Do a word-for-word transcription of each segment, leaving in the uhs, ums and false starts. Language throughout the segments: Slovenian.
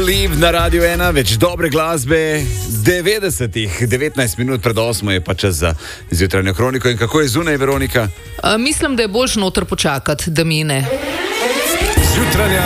Believe na Radio ena, več dobre glasbe devetdesetih, devetnajst minut pred osmo je pa čas za zjutranjo kroniko. In kako je zunaj, Veronika? A, mislim, da je boljš noter počakati, da mine. Zjutranja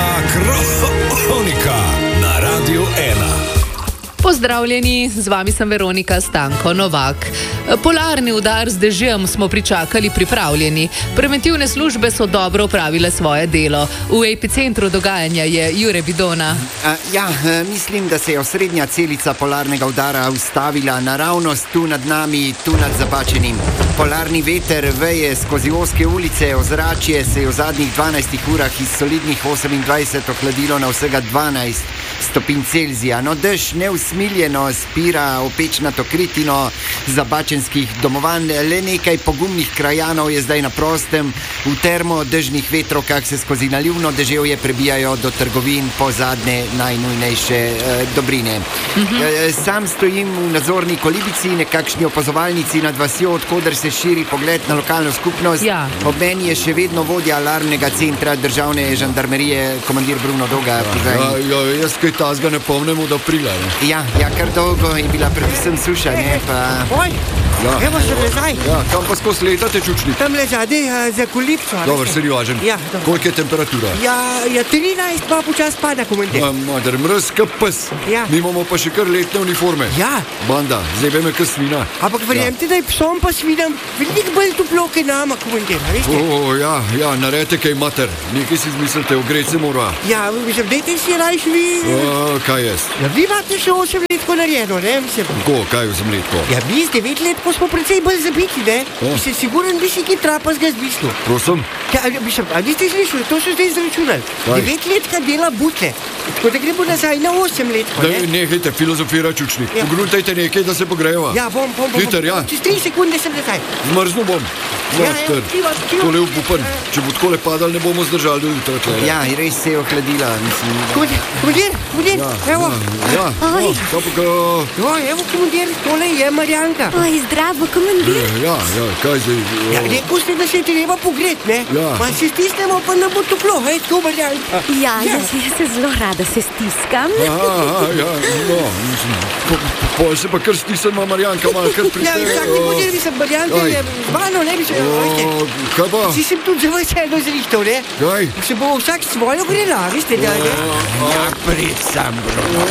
kronika na Radio ena. Pozdravljeni, z vami sem Veronika Stanko Novak. Polarni udar z dežjem smo pričakali pripravljeni. Preventivne službe so dobro opravile svoje delo. V epicentru dogajanja je Jure Bidona. A, ja, mislim, da se je osrednja celica polarnega udara ustavila naravnost tu nad nami, tu nad Zabačenim. Polarni veter veje skozi ozke ulice, ozračje se je v zadnjih dvanajstih urah iz solidnih osemindvajset ohladilo na vsega dvanajst stopinj Celzija. No, dež neusmiljeno spira opečnato kritino zabačenskih domovanj. Le nekaj pogumnih krajanov je zdaj na prostem v termodežnih vetrovkah, se skozi nalivno deževje prebijajo do trgovin po zadnje najnujnejše eh, dobrine. Mhm. Eh, sam stojim v nadzorni kolibici, nekakšni opazovalnici nad vasjo, odkoder se širi pogled na lokalno skupnost. Ja. Ob meni je še vedno vodja alarmnega centra državne žandarmerije, komandir Bruno Doga. Ja, ja, jaz kaj tazga ne pomnim od aprila. Ne? Ja, ja, kar dolgo je bila predvsem suša, ne pa... Oj, Ja. evo se nazaj. Ja, kam pa skozi letate, čučnik? Tam le zadej uh, za kolipco. Dobar, seriožen. Ja, dobro. Koliko je temperatura? Ja, ja, trinajst pa počas pada, komentir. Ma, mater, mrz ka pes. Ja. Mi imamo pa še kar letne uniforme. Ja. Banda, zebe me ka svina. Ampak verjemite, da je psom pa svinam veliko bolj toplo, kaj nama, komentir, veste? O, ja, ja, naredite kaj, mater. Nekaj si izmislite, ogreti se mora. Ja, mislim, dajte si rajš vi... A, kaj jaz? Ja, vi imate še osem letko narejeno, ne, mislim. Ko, kaj vzem letko? Ja, mi z devet letko smo precej bolj zabiti, ne? Ja. Mislim, siguren bi si ki trapazga zbislil. Prosim? Ja, mislim, a niste slišali, to so zdaj izračunali. Kaj? Devet letka dela butle. Tako da gremo nazaj na osem letko, Da, ne? nehajte filozofira, čučnik. Ja. Pogruntajte nekaj, da se pogrejeva. Ja, bom, bom, bom. Hiter, ja. Čez tri sekunde sem nazaj. Zmrznu bom. Ja, Mater, ja, čiva, čiva. tole upupen. Če bo takole padal, ne bomo zdržali do jutra. tle. Ja, res se je ohladila, mislim. Komandir, komandir, komandir, evo. Ja, Oj. ja, to pa ga... Jo, evo, komandir, tole je Marjanka. Oj, zdravo, komandir. Ja, ja, kaj zdaj? Ja, rekel ste, da se treba pogret, ne? Ja. Pa se stisnemo, pa ne bo toplo, hej, tako Marjanka. Ja, jaz, jaz se zelo rada se stiskam. Aha, ja, no, mislim, po, po, pol se pa kar stisnemo, Marjanka, malo kar Ja, pristaje. vsak komandir, mislim, Marjanka Aj. je z mano, ne bi se, veste. O, kaj pa? Si sem tudi zelo vseeno zrihtal, ne? Kaj? Se bo vsak svojo grela, veste, da ne? Ja, pricam, bro.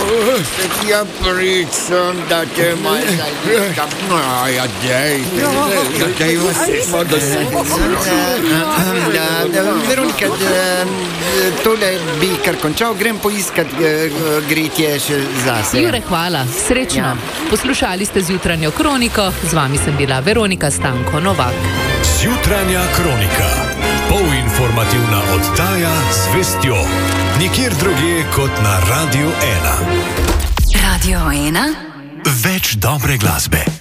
Ja, pricam, da te malo zaljikam. No, ja, dej. Dej vas. Ma, da se... Da, da, Veronika, da, tole bi kar končal, grem poiskat eh, gretje še zase. Jure, hvala, srečno. Ja. Poslušali ste zjutranjo kroniko, z vami sem bila Veronika Stanko Novak. Zjutranja kronika. Polinformativna oddaja z vestjo. Nikjer drugje kot na Radio ena. Radio ena. Več dobre glasbe.